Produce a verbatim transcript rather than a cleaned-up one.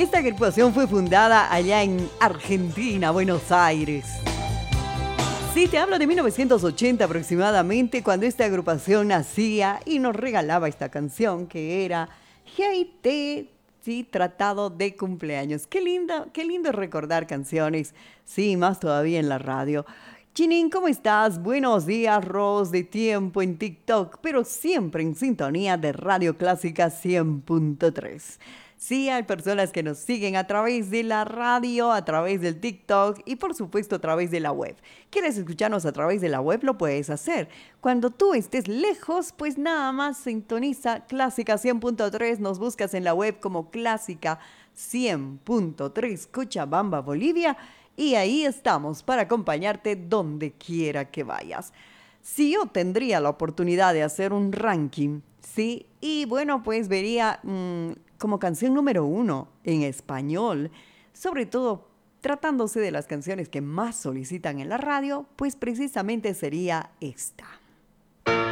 Esta agrupación fue fundada allá en Argentina, Buenos Aires. Sí, te hablo de mil novecientos ochenta aproximadamente, cuando esta agrupación nacía y nos regalaba esta canción que era Hey Te, sí, tratado de cumpleaños. Qué lindo, qué lindo recordar canciones, sí, más todavía en la radio. Chinin, ¿cómo estás? Buenos días, Ros, de tiempo en TikTok, pero siempre en sintonía de Radio Clásica cien punto tres. Sí, hay personas que nos siguen a través de la radio, a través del TikTok y por supuesto a través de la web. ¿Quieres escucharnos a través de la web? Lo puedes hacer. Cuando tú estés lejos, pues nada más sintoniza Clásica cien punto tres, nos buscas en la web como Clásica cien punto tres Cochabamba, Bolivia, y ahí estamos para acompañarte donde quiera que vayas. Si yo tendría la oportunidad de hacer un ranking, sí, y bueno, pues vería mmm, como canción número uno en español, sobre todo tratándose de las canciones que más solicitan en la radio, pues precisamente sería esta.